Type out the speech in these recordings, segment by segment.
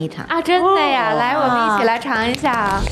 一场啊，真的呀！来，我们一起来尝一下啊。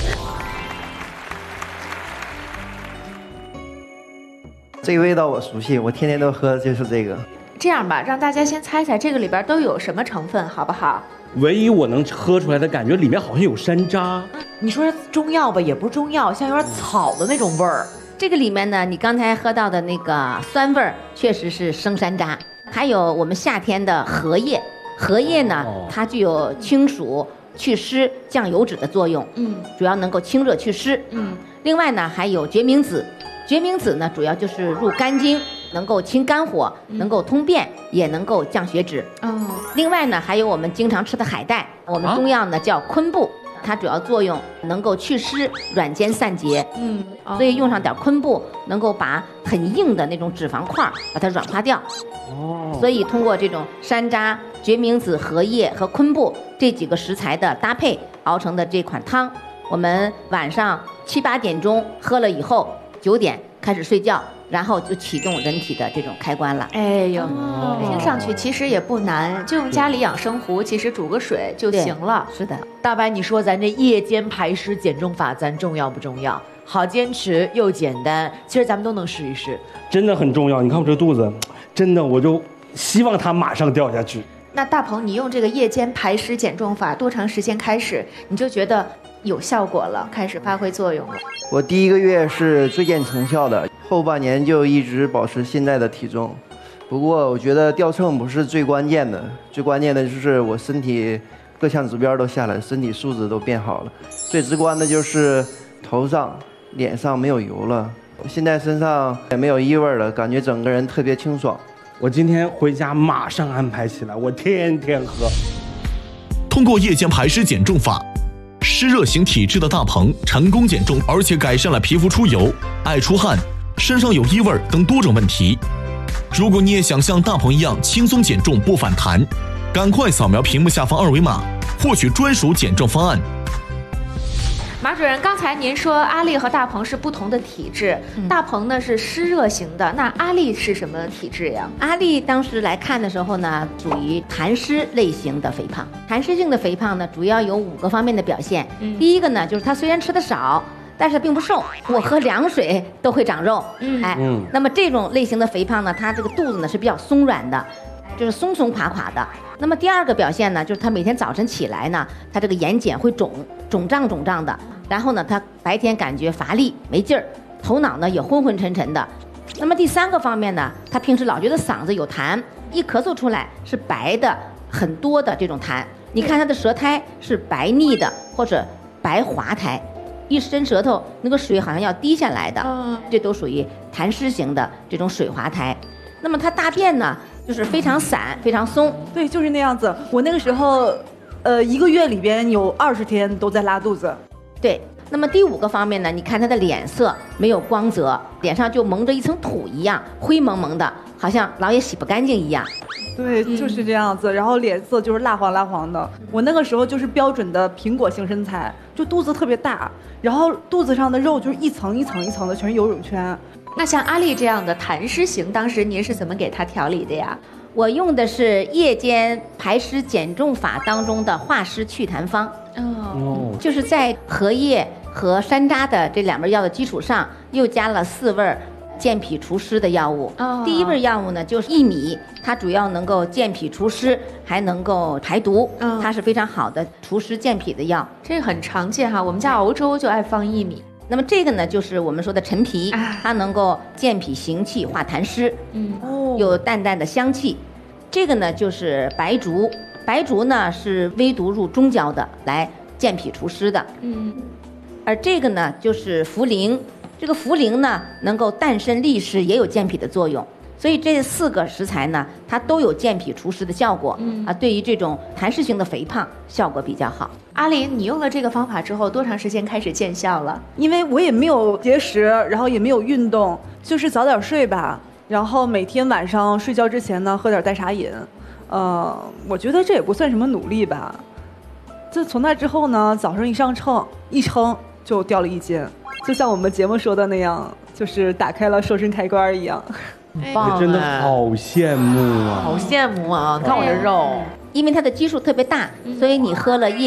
这个味道我熟悉，我天天都喝，就是这个。 这样吧，让大家先猜猜这个里边都有什么成分，好不好？ 唯一我能喝出来的感觉，里面好像有山楂。 你说中药吧，也不是中药，像有点草的那种味儿。 这个里面呢，你刚才喝到的那个酸味儿，确实是生山楂，还有我们夏天的荷叶。荷叶呢，它具有清暑、祛湿、降油脂的作用，主要能够清热祛湿，另外呢，还有决明子，决明子呢，主要就是入肝经，能够清肝火，能够通便，也能够降血脂。另外呢，还有我们经常吃的海带，我们中药呢叫昆布。它主要作用能够祛湿、软坚散结，所以用上点昆布，能够把很硬的那种脂肪块把它软化掉。所以通过这种山楂、决明子、荷叶和昆布这几个食材的搭配熬成的这款汤，我们晚上7、8点钟喝了以后，9点开始睡觉，然后就启动人体的这种开关了。 哎呦，听上去其实也不难，就用家里养生壶，其实煮个水就行了。 是的， 大白，你说咱这夜间排湿减重法，咱重要不重要？好坚持又简单，其实咱们都能试一试。 真的很重要。你看我这肚子，真的我就希望它马上掉下去。 那大鹏，你用这个夜间排湿减重法多长时间开始你就觉得有效果了，开始发挥作用了？ 我第1个月是最见成效的，后半年就一直保持现在的体重。不过我觉得掉秤不是最关键的，最关键的就是我身体各项指标都下来，身体素质都变好了。最直观的就是头上、脸上没有油了，现在身上也没有异味了，感觉整个人特别清爽。 我今天回家马上安排起来，我天天喝。 通过夜间排湿减重法，湿热型体质的大鹏成功减重，而且改善了皮肤出油、爱出汗、身上有异味等多种问题。如果你也想像大鹏一样轻松减重不反弹，赶快扫描屏幕下方2维码，获取专属减重方案。 马主任，刚才您说阿丽和大鹏是不同的体质，大鹏呢是湿热型的，那阿丽是什么体质呀？ 阿丽当时来看的时候呢，属于痰湿类型的肥胖。痰湿性的肥胖呢，主要有5个方面的表现。第一个呢，就是她虽然吃的少，但是并不瘦，我喝凉水都会长肉。那么这种类型的肥胖呢，它这个肚子呢是比较松软的，就是松松垮垮的。那么第2个表现呢，就是他每天早晨起来呢，他这个眼睑会肿胀的，然后呢，他白天感觉乏力没劲儿，头脑呢也昏昏沉沉的。那么第3个方面呢，他平时老觉得嗓子有痰，一咳嗽出来是白的很多的这种痰，你看他的舌苔是白腻的或者白滑苔，一伸舌头那个水好像要滴下来的，这都属于痰湿型的这种水滑苔。那么他大便呢，就是非常散非常松。 对，就是那样子。我那个时候1个月里边有20天都在拉肚子。 对，那么第5个方面呢，你看他的脸色没有光泽，脸上就蒙着一层土一样，灰蒙蒙的，好像老也洗不干净一样。 对，就是这样子。然后脸色就是蜡黄蜡黄的。我那个时候就是标准的苹果型身材，就肚子特别大，然后肚子上的肉就是一层一层一层的，全是游泳圈。 那像阿丽这样的痰湿型，当时您是怎么给她调理的呀？ 我用的是夜间排湿减重法当中的化湿祛痰方。就是在荷叶和山楂的这2味药的基础上，又加了4味健脾除湿的药物。第1味药物呢就是薏米，它主要能够健脾除湿，还能够排毒，它是非常好的除湿健脾的药。 这个很常见哈，我们家熬粥就爱放薏米。 那么这个呢，就是我们说的陈皮，它能够健脾行气、化痰湿，有淡淡的香气。这个呢就是白术，白术呢是微毒入中焦的，来健脾除湿的。而这个呢就是茯苓，这个茯苓呢能够淡身利湿，也有健脾的作用。所以这4个食材呢，它都有健脾除湿的效果。对于这种痰湿型的肥胖效果比较好。 阿林，你用了这个方法之后，多长时间开始见效了？ 因为我也没有节食，然后也没有运动，就是早点睡吧。然后每天晚上睡觉之前呢，喝点代茶饮。我觉得这也不算什么努力吧。就从那之后呢，早上一上秤，一称就掉了1斤，就像我们节目说的那样，就是打开了瘦身开关一样。 真的好羡慕啊！ 好羡慕啊！你看我这肉， 因为它的基数特别大，所以你喝了